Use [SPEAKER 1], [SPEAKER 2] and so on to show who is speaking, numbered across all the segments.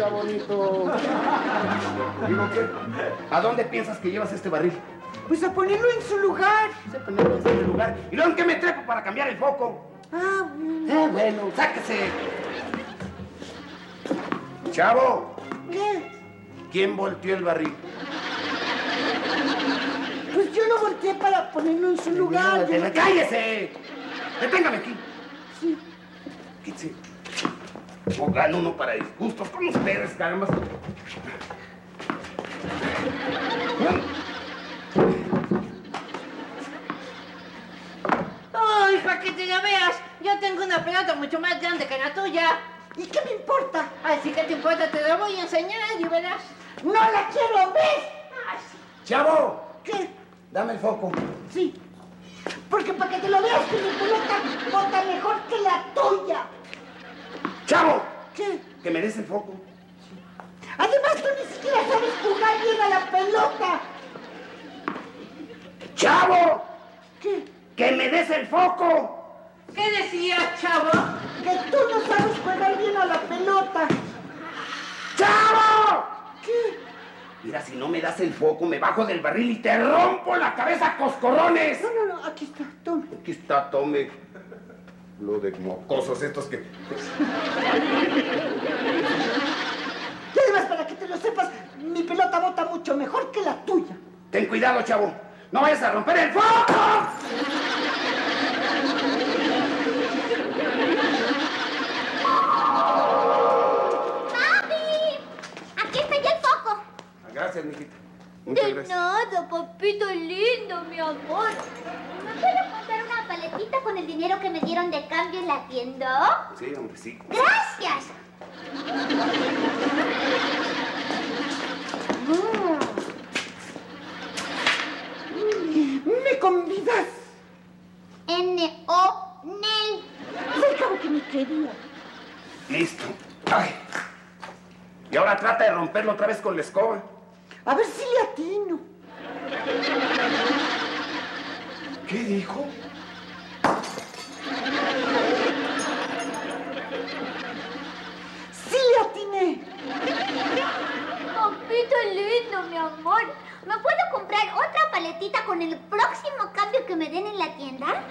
[SPEAKER 1] sea bonito. Digo, ¿qué? ¿A dónde piensas que llevas este barril?
[SPEAKER 2] Pues a ponerlo en su lugar.
[SPEAKER 1] Sí, ponerlo en su lugar. ¿Y luego en qué me trepo para cambiar el foco?
[SPEAKER 2] Ah,
[SPEAKER 1] bueno, sáquese. Chavo.
[SPEAKER 2] ¿qué?
[SPEAKER 1] ¿Quién volteó el barril?
[SPEAKER 2] Pues yo lo volteé para ponerlo en su lugar.
[SPEAKER 1] ¡Cállese! ¡Deténgame aquí!
[SPEAKER 2] Sí.
[SPEAKER 1] Quítese. O gano uno para disgustos con ustedes, caramba.
[SPEAKER 3] ¡Ay, para que te la veas! Yo tengo una pelota mucho más grande que la tuya.
[SPEAKER 2] ¿Y qué me importa?
[SPEAKER 3] Así que te importa, te la voy a enseñar y verás.
[SPEAKER 2] ¡No la quiero ver!
[SPEAKER 3] Ay, sí.
[SPEAKER 1] ¡Chavo!
[SPEAKER 2] ¿Qué?
[SPEAKER 1] Dame el foco.
[SPEAKER 2] Sí. Porque para que te lo veas que mi pelota bota mejor que la tuya.
[SPEAKER 1] ¡Chavo!
[SPEAKER 2] ¿Qué?
[SPEAKER 1] Que merece el foco.
[SPEAKER 2] Además, tú ni siquiera sabes jugar bien a la pelota.
[SPEAKER 1] ¡Chavo!
[SPEAKER 2] ¿Qué?
[SPEAKER 1] ¡Que me des el foco!
[SPEAKER 3] ¿Qué decías, chavo?
[SPEAKER 2] Que tú no sabes jugar bien a la pelota.
[SPEAKER 1] ¡Chavo!
[SPEAKER 2] ¿Qué?
[SPEAKER 1] Mira, si no me das el foco, me bajo del barril y te rompo la cabeza a coscorrones.
[SPEAKER 2] No, aquí está, tome.
[SPEAKER 1] Aquí está, tome. Lo de mocosos estos que...
[SPEAKER 2] Y además, para que te lo sepas, mi pelota bota mucho mejor que la tuya.
[SPEAKER 1] Ten cuidado, chavo. ¡No vayas a romper el foco!
[SPEAKER 4] ¡Papi! Aquí está ya el foco.
[SPEAKER 1] Gracias, mijita. Muchas
[SPEAKER 4] De
[SPEAKER 1] gracias.
[SPEAKER 4] nada, papito lindo, mi amor. ¿Me puedo comprar una paletita con el dinero que me dieron de cambio en la tienda?
[SPEAKER 1] Sí, hombre, sí.
[SPEAKER 4] ¡Gracias!
[SPEAKER 2] ¿Me convidas?
[SPEAKER 4] N-O-Nel.
[SPEAKER 2] Al cabo que me quería.
[SPEAKER 1] Listo. Ay. Y ahora trata de romperlo otra vez con la escoba.
[SPEAKER 2] A ver si le atino.
[SPEAKER 1] ¿Qué dijo?
[SPEAKER 2] ¡Sí le atiné!
[SPEAKER 4] Papito lindo, mi amor. ¿Me puedo comprar otra paletita con el próximo cambio que me den en la tienda?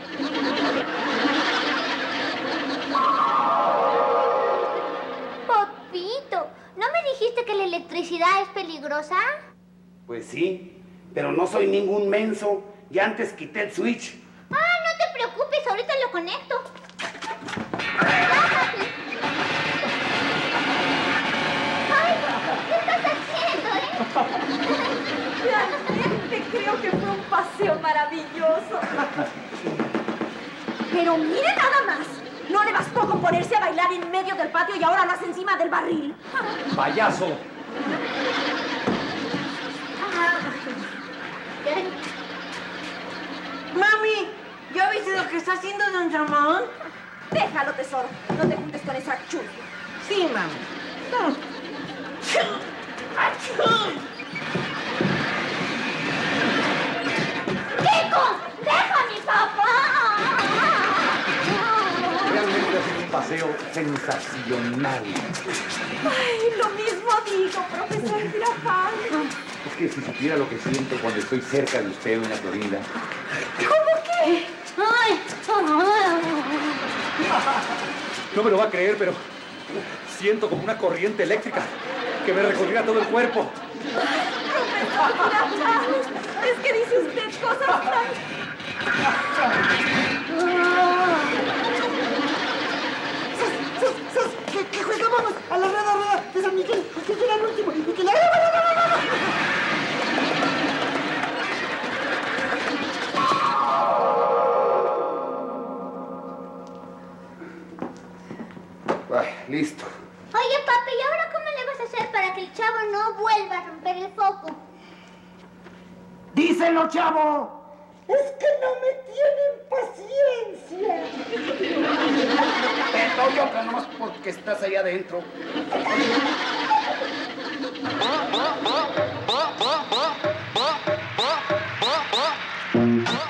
[SPEAKER 4] Papito, ¿no me dijiste que la electricidad es peligrosa?
[SPEAKER 1] Pues sí, pero no soy ningún menso. Ya antes quité el switch.
[SPEAKER 4] Ah, no te preocupes, ahorita lo conecto. Ay, ¿qué estás haciendo,
[SPEAKER 5] Realmente creo que fue un paseo maravilloso. Pero mire nada más. No le bastó con ponerse a bailar en medio del patio y ahora lo hace encima del barril.
[SPEAKER 6] ¡Payaso!
[SPEAKER 3] Mami, ¿ya viste lo que está haciendo don Ramón?
[SPEAKER 5] Déjalo, tesoro. No te juntes con esa chula.
[SPEAKER 3] Sí, mami.
[SPEAKER 4] ¡Kiko! ¡Deja a mi papá!
[SPEAKER 6] Realmente ha sido un paseo sensacional.
[SPEAKER 5] Ay, lo mismo digo, profesor Graham.
[SPEAKER 6] Es que si supiera lo que siento cuando estoy cerca de usted, doña Florinda.
[SPEAKER 5] ¿Cómo que?
[SPEAKER 4] ¡Ay!
[SPEAKER 6] No me lo va a creer, pero siento como una corriente eléctrica que me recorriera todo el cuerpo.
[SPEAKER 5] Profesor Graham, es que dice usted cosas tan...
[SPEAKER 2] Que jugábamos a la rueda de San Miguel, que era el último, y que la...
[SPEAKER 1] Ay, listo.
[SPEAKER 4] Oye, papi, ¿y ahora cómo le vas a hacer para que el chavo no vuelva a romper el foco?
[SPEAKER 1] ¡Díselo, chavo!
[SPEAKER 2] Es que no me tienen paciencia.
[SPEAKER 1] Te doy otra nomás porque estás ahí adentro.